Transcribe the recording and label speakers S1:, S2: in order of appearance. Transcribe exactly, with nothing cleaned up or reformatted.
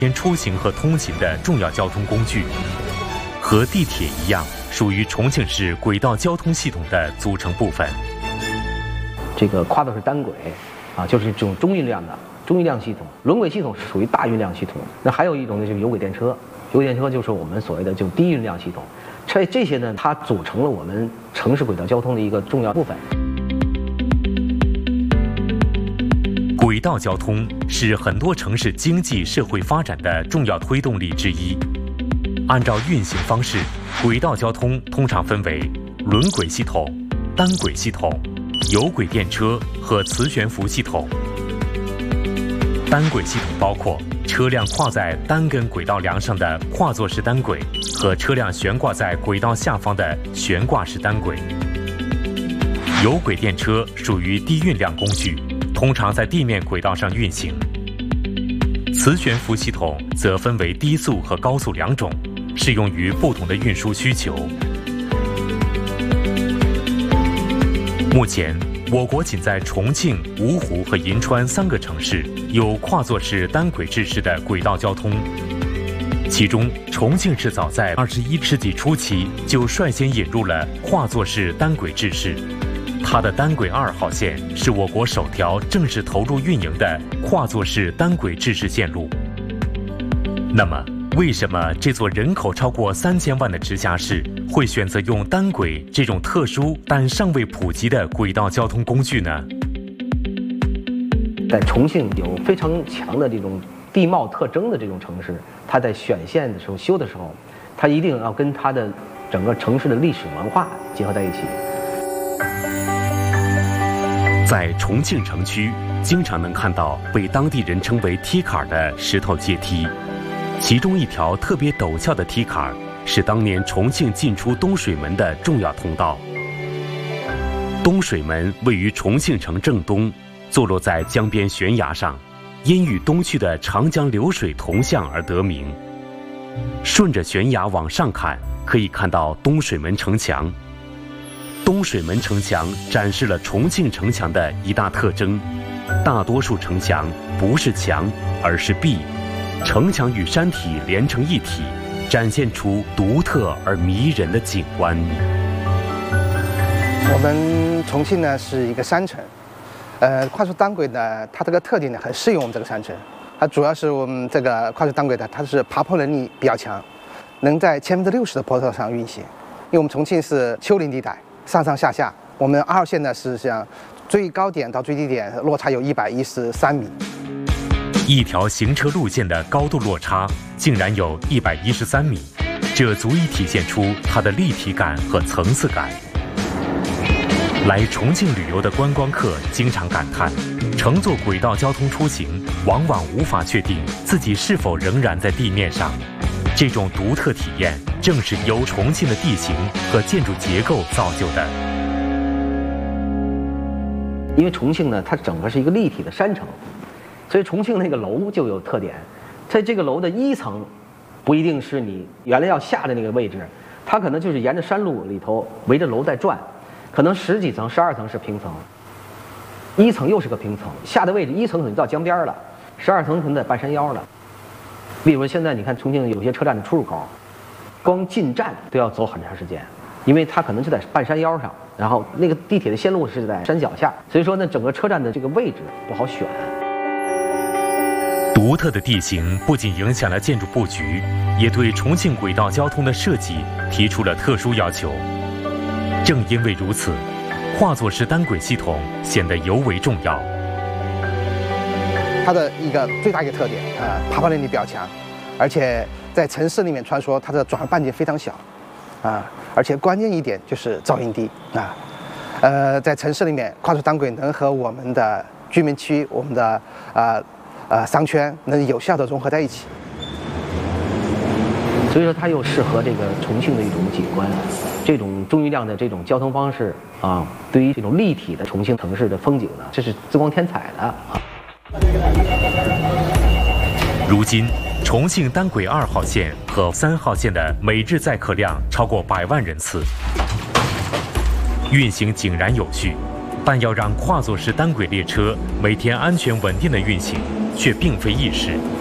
S1: 天出行和通勤的重要交通工具，和地铁一样，属于重庆市轨道交通系统的组成部分。
S2: 这个跨座式单轨，啊，就是这种中运量的中运量系统；轮轨系统是属于大运量系统。那还有一种呢，就是有轨电车，有轨电车就是我们所谓的就低运量系统。这这些呢，它组成了我们城市轨道交通的一个重要部分。
S1: 轨道交通是很多城市经济社会发展的重要推动力之一。按照运行方式，轨道交通通常分为轮轨系统、单轨系统、有轨电车和磁悬浮系统。单轨系统包括车辆跨在单根轨道梁上的跨座式单轨和车辆悬挂在轨道下方的悬挂式单轨。有轨电车属于低运量工具，通常在地面轨道上运行。磁悬浮系统则分为低速和高速两种，适用于不同的运输需求。目前，我国仅在重庆、芜湖和银川三个城市有跨座式单轨制式的轨道交通。其中，重庆市早在二十一世纪初期就率先引入了跨座式单轨制式。它的单轨二号线是我国首条正式投入运营的跨座式单轨制式线路。那么，为什么这座人口超过三千万的直辖市会选择用单轨这种特殊但尚未普及的轨道交通工具呢？
S2: 在重庆有非常强的这种地貌特征的这种城市，它在选线的时候、修的时候，它一定要跟它的整个城市的历史文化结合在一起。
S1: 在重庆城区，经常能看到被当地人称为梯坎的石头阶梯，其中一条特别陡峭的梯坎是当年重庆进出东水门的重要通道。东水门位于重庆城正东，坐落在江边悬崖上，因与东去的长江流水同向而得名。顺着悬崖往上看，可以看到东水门城墙。东水门城墙展示了重庆城墙的一大特征：大多数城墙不是墙，而是壁，城墙与山体连成一体，展现出独特而迷人的景观。
S3: 我们重庆呢是一个山城，呃，跨座单轨呢，它这个特点呢很适应我们这个山城。它主要是我们这个跨座单轨的，它是爬坡能力比较强，能在千分之六十的坡道上运行。因为我们重庆是丘陵地带。上上下下，我们二号线呢是像最高点到最低点落差有一百一十三米，
S1: 一条行车路线的高度落差竟然有一百一十三米，这足以体现出它的立体感和层次感。来重庆旅游的观光客经常感叹，乘坐轨道交通出行，往往无法确定自己是否仍然在地面上。这种独特体验正是由重庆的地形和建筑结构造就的。
S2: 因为重庆呢，它整个是一个立体的山城，所以重庆那个楼就有特点，在这个楼的一层，不一定是你原来要下的那个位置，它可能就是沿着山路里头围着楼在转，可能十几层、十二层是平层，一层又是个平层，下的位置一层可能到江边了，十二层可能在半山腰了。例如现在你看重庆有些车站的出入口，光进站都要走很长时间，因为它可能是在半山腰上，然后那个地铁的线路是在山脚下，所以说呢，整个车站的这个位置不好选。
S1: 独特的地形不仅影响了建筑布局，也对重庆轨道交通的设计提出了特殊要求。正因为如此，跨座式单轨系统显得尤为重要。
S3: 它的一个最大一个特点，呃，爬坡能力比较强，而且在城市里面穿梭，它的转换半径非常小，啊，而且关键一点就是噪音低啊，呃，在城市里面跨座单轨能和我们的居民区、我们的呃呃商圈能有效的融合在一起，
S2: 所以说它又适合这个重庆的一种景观，这种中运量的这种交通方式啊，对于这种立体的重庆城市的风景呢，这是滋光添彩的啊。
S1: 如今，重庆单轨二号线和三号线的每日载客量超过百万人次，运行井然有序。但要让跨座式单轨列车每天安全稳定的运行，却并非易事。